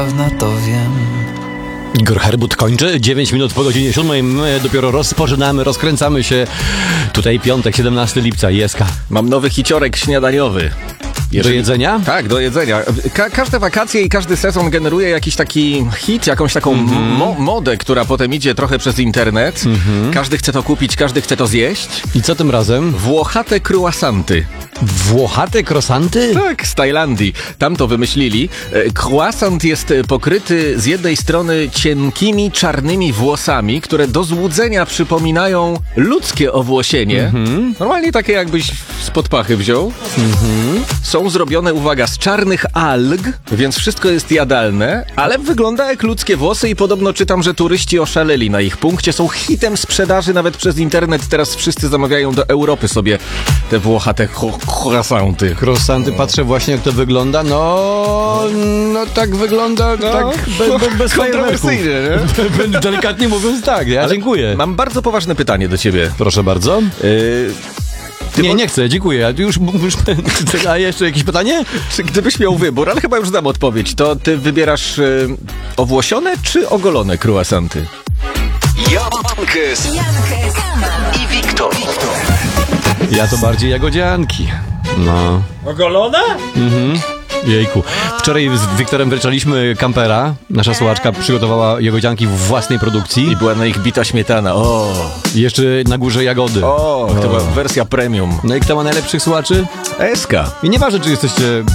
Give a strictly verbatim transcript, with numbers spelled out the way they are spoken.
to wiem. Igor Herbut kończy. dziewięć minut po godzinie siódmej. My dopiero rozpoczynamy, rozkręcamy się. Tutaj piątek, siedemnastego lipca. Jeska. Mam nowy hiciorek śniadaniowy. Jeżeli... Do jedzenia? Tak, do jedzenia. Ka- każde wakacje i każdy sezon generuje jakiś taki hit, jakąś taką mm-hmm. mo- modę, która potem idzie trochę przez internet. Mm-hmm. Każdy chce to kupić, każdy chce to zjeść. I co tym razem? Włochate croissanty. Włochate croissanty? Tak, z Tajlandii. Tam to wymyślili. Croissant jest pokryty z jednej strony cienkimi, czarnymi włosami, które do złudzenia przypominają ludzkie owłosienie. Mm-hmm. Normalnie takie jakbyś spod pachy wziął. Mm-hmm. Są zrobione, uwaga, z czarnych alg, więc wszystko jest jadalne, ale wygląda jak ludzkie włosy i podobno czytam, że turyści oszaleli na ich punkcie. Są hitem sprzedaży nawet przez internet. Teraz wszyscy zamawiają do Europy sobie te włochate croissanty. Croissanty, patrzę właśnie jak to wygląda. No, no tak wygląda, no, tak be, be, bez kontrowersyjnie, nie? Delikatnie mówiąc tak, ja ale dziękuję. Mam bardzo poważne pytanie do ciebie. Proszę bardzo. Yy... Ty nie, po... nie chcę, dziękuję. Już, już... A jeszcze jakieś pytanie? Gdybyś miał wybór, ale chyba już znam odpowiedź, to ty wybierasz y, owłosione czy ogolone croissanty? Jankes i Wiktor. Ja to bardziej jagodzianki. No. Ogolone? Mhm. Jejku. Wczoraj z Wiktorem wręczaliśmy kampera. Nasza słuchaczka przygotowała jagodzianki w własnej produkcji. I była na ich bita śmietana. O. I jeszcze na górze jagody. O, to była wersja premium. No i kto ma najlepszych słuchaczy? Eska. I nieważne, czy jesteście